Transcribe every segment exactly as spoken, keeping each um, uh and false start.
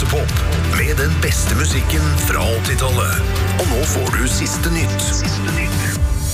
Europop med den beste musikken fra åttitallet. Og nå får du siste nytt. Siste nytt.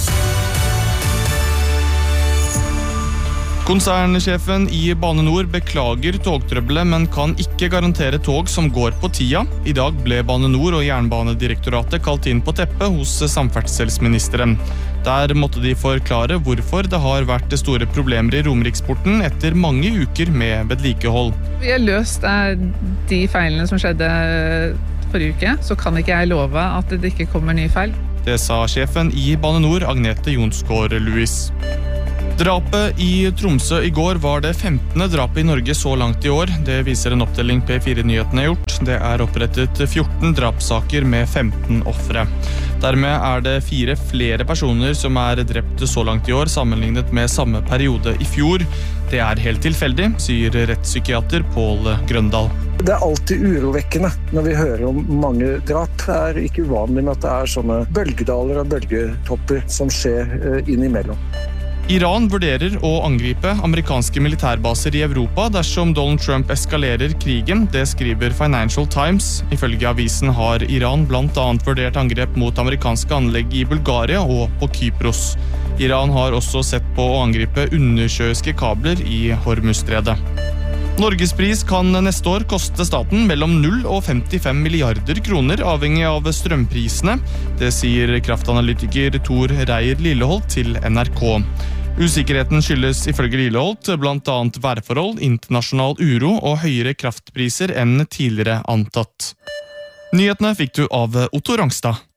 Konsernsjefen i Bane Nor beklager togtrøbbelet, men kan ikke garantere tog som går på tida. I dag ble Bane Nor og Jernbanedirektoratet kalt inn på teppet hos samferdselsministeren. Der måtte de forklare hvorfor det har vært store problemer i Romeriksporten etter mange uker med vedlikehold. Vi har løst de feilene som skjedde forrige uke, så kan ikke jeg love at det ikke kommer nye feil. Det sa sjefen i Bane Nor, Agnete Jonsgaard-Louis. Drapet i Tromsø i går var det femtende drapet i Norge så langt i år. Det viser en opptelling P fire-nyhetene har gjort. Det er opprettet fjorten drapssaker med femten offre. Dermed er det fire flere personer som er drept så langt i år, sammenlignet med samme periode i fjor. Det er helt tilfeldig, sier rettspsykiater Pål Grøndal. Det er alltid urovekkende når vi hører om mange drap. Det er ikke uvanlig med at det er sånne bølgedaler og bølgetopper som skjer innimellom. Iran vurderer å angripe amerikanske militærbaser i Europa dersom Donald Trump eskalerer krigen. Det skriver Financial Times. Ifølge avisen har Iran blant annet vurdert angrep mot amerikanske anlegg i Bulgaria og på Kypros. Iran har også sett på å angripe undersjøiske kabler i Hormuzstredet. Norgespris kan neste år koste staten mellom null og femtifem milliarder kroner, avhengig av strømprisene. Det sier kraftanalytiker Tor Reier Lilleholt til N R K. Usikkerheten skyldes ifølge Lilleholt blant annet værforhold, internasjonal uro og høyere kraftpriser enn tidligere antatt. Nyhetene fikk du av Otto Rangstad.